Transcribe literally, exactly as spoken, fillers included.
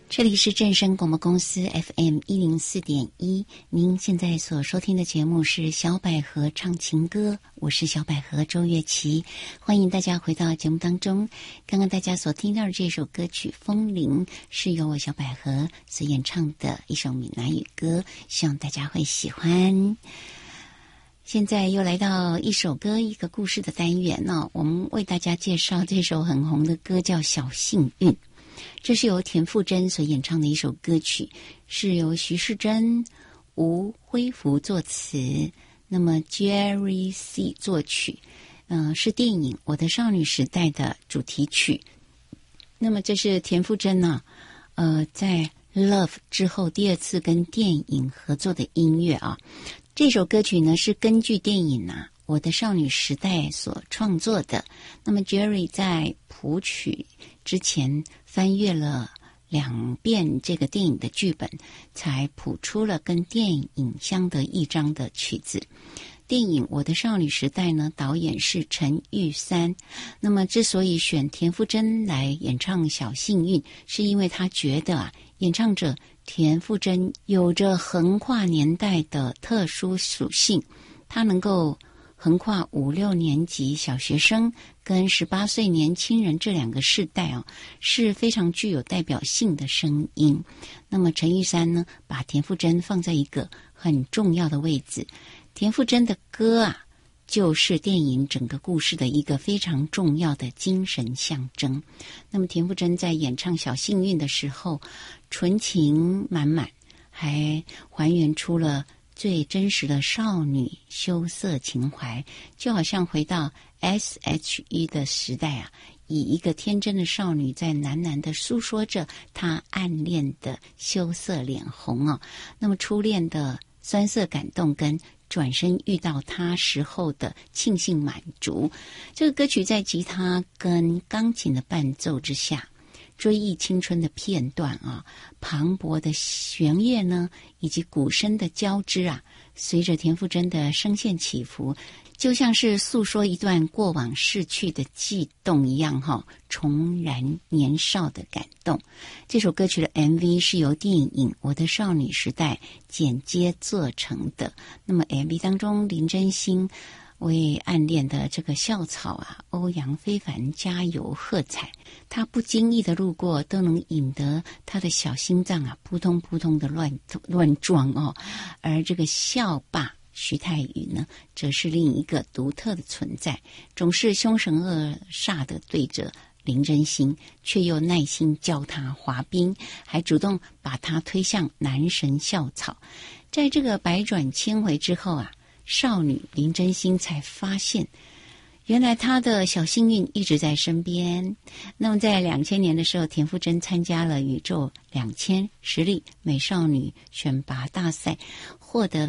这里是正声广播公司 F M 一零四点一，您现在所收听的节目是小百合唱情歌，我是小百合周月琪，欢迎大家回到节目当中。刚刚大家所听到的这首歌曲《风铃》是由我小百合所演唱的一首闽南语歌，希望大家会喜欢。现在又来到一首歌一个故事的单元哦，我们为大家介绍这首很红的歌叫《小幸运》。这是由田馥甄所演唱的一首歌曲，是由徐世珍、吴辉福作词，那么 Jerry C 作曲，嗯、呃，是电影《我的少女时代》的主题曲。那么这是田馥甄呢、啊，呃，在 Love 之后第二次跟电影合作的音乐啊。这首歌曲呢是根据电影啊《我的少女时代》所创作的。那么 Jerry 在谱曲之前翻阅了两遍这个电影的剧本，才谱出了跟电影相得益彰的曲子。电影《我的少女时代》呢，导演是陈玉珊。那么之所以选田馥甄来演唱《小幸运》，是因为他觉得啊，演唱者田馥甄有着横跨年代的特殊属性，他能够横跨五六年级小学生跟十八岁年轻人这两个世代哦，是非常具有代表性的声音。那么陈玉珊呢，把田馥甄放在一个很重要的位置。田馥甄的歌啊，就是电影整个故事的一个非常重要的精神象征。那么田馥甄在演唱《小幸运》的时候，纯情满满，还还原出了最真实的少女羞涩情怀，就好像回到 S H E 的时代啊，以一个天真的少女在喃喃地诉说着她暗恋的羞涩脸红哦。那么初恋的酸涩感动跟转身遇到他时候的庆幸满足，这个歌曲在吉他跟钢琴的伴奏之下，追忆青春的片段啊，磅礴的弦乐呢，以及鼓声的交织啊，随着田馥甄的声线起伏，就像是诉说一段过往逝去的悸动一样哈、哦，重燃年少的感动。这首歌曲的 M V 是由电影《我的少女时代》剪接做成的。那么 M V 当中，林真心为暗恋的这个校草啊，欧阳非凡加油喝彩，他不经意的路过，都能引得他的小心脏啊扑通扑通的乱乱撞哦。而这个校霸徐太宇呢，则是另一个独特的存在，总是凶神恶煞的对着林真心，却又耐心教他滑冰，还主动把他推向男神校草。在这个百转千回之后啊，少女林真心才发现，原来她的小幸运一直在身边。那么在两千年的时候，田馥甄参加了宇宙两千实力美少女选拔大赛，获得